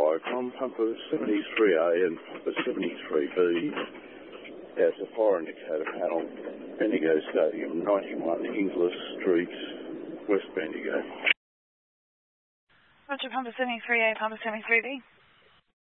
Bravo from Pumper 73A and Pumper 73B. As a fire indicator panel, Bendigo Stadium, 91 Inglis Street, West Bendigo. Roger, Pumper 73A, Pumper 73B.